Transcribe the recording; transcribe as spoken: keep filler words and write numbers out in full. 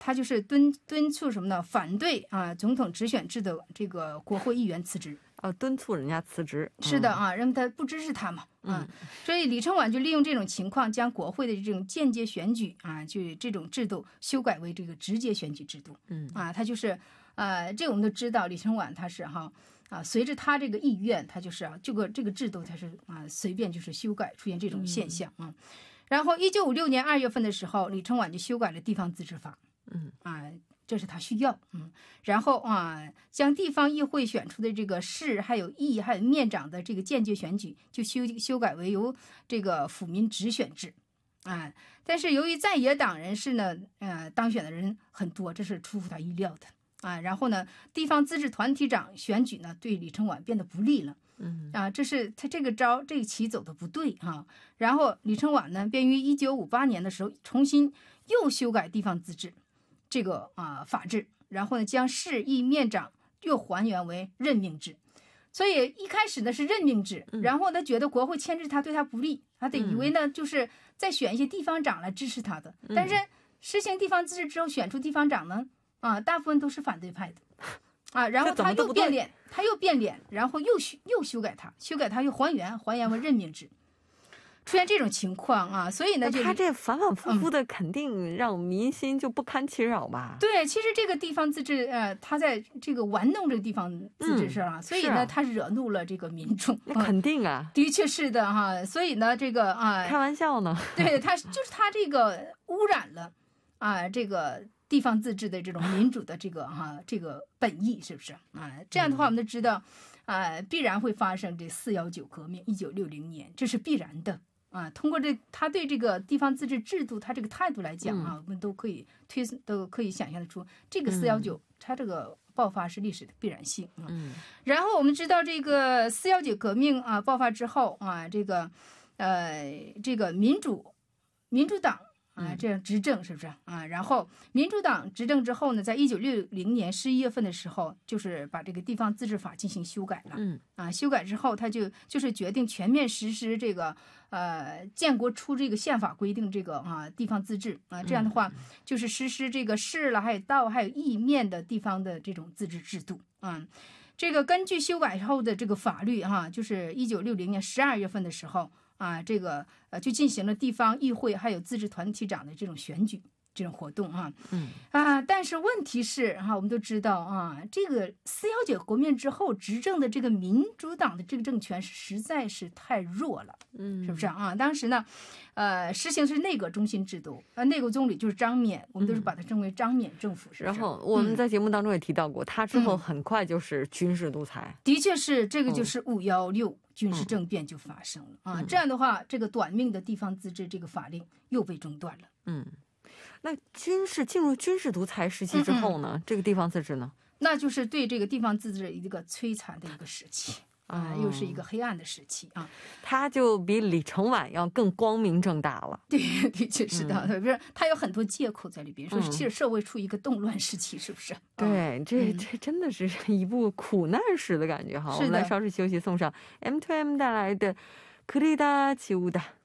他就是敦敦促什么呢？反对啊总统直选制的这个国会议员辞职。 呃，敦促人家辞职。 是的啊，让他不支持他嘛。嗯，所以李承晚就利用这种情况，将国会的这种间接选举啊，就这种制度修改为这个直接选举制度。嗯啊，他就是呃，这个我们都知道，李承晚他是哈啊，随着他这个意愿，他就是啊，这个这个制度他是啊随便就是修改，出现这种现象啊。然后一九五六年二月份的时候，李承晚就修改了地方自治法。嗯啊，这是他需要。嗯，然后啊，将地方议会选出的这个市、还有议、还有面长的这个间接选举，就修修改为由这个府民直选制。啊，但是由于在野党人士呢，呃，当选的人很多，这是出乎他意料的。啊，然后呢，地方自治团体长选举呢，对李承晚变得不利了。嗯啊，这是他这个招这个棋走的不对哈。然后李承晚呢，便于一九五八年的时候重新又修改地方自治这个啊法制，然后呢，将市议面长又还原为任命制。所以一开始呢是任命制，然后他觉得国会牵制他，对他不利，他得以为呢就是再选一些地方长来支持他的。但是实行地方自治之后，选出地方长呢，啊，大部分都是反对派的。啊，然后他又变脸，他又变脸，然后又修又修改它，修改它又还原，还原为任命制，出现这种情况啊，所以呢，就他这反反复复的，肯定让民心就不堪其扰吧？ 嗯、对，其实这个地方自治，呃，他在这个玩弄这个地方自治上、啊嗯，所以呢，他惹怒了这个民众。 那、啊、肯定啊， 的确是的哈，所以呢，这个啊， 开玩笑呢， 对他就是他这个污染了啊，这个。地方自治的这种民主的这个哈、啊、这个本意是不是啊？这样的话我们都知道啊，必然会发生这四幺九革命，一九六零年，这是必然的啊。通过这他对这个地方自治制度他这个态度来讲啊，我们都可以推都可以想象得出，这个四幺九它这个爆发是历史的必然性啊。嗯，然后我们知道这个四幺九革命啊爆发之后啊，这个呃这个民主民主党。啊，这样执政是不是啊？然后民主党执政之后呢，在一九六零年十一月份的时候，就是把这个地方自治法进行修改了。嗯，啊，修改之后，他就就是决定全面实施这个呃建国初这个宪法规定这个啊地方自治啊，这样的话就是实施这个市了，还有道，还有议面的地方的这种自治制度啊。这个根据修改后的这个法律哈、啊，就是一九六零年十二月份的时候。啊，这个呃，就进行了地方议会还有自治团体长的这种选举这种活动啊，嗯啊，但是问题是哈、啊，我们都知道啊，这个四幺九革命之后执政的这个民主党的这个政权实在是太弱了，嗯，是不是啊？当时呢，呃，实行是内阁中心制度，呃，内阁总理就是张冕，我们都是把它称为张冕政府，是不是？ 然后我们在节目当中也提到过，嗯、他之后很快就是军事独裁， 的确是这个就是五幺六。军事政变就发生了、嗯、啊！这样的话，这个短命的地方自治这个法令又被中断了。 嗯，那军事进入军事独裁时期之后呢？嗯嗯这个地方自治呢？ 那就是对这个地方自治一个摧残的一个时期。啊，又是一个黑暗的时期啊！ 他就比李承晚要更光明正大了。 对，的确是的，不是他有很多借口在里边，说其实社会处于一个动乱时期，是不是？ 对，这这真的是一部苦难史的感觉哈。我们来稍事休息，送上 M to M 带来的《克里达起舞的》。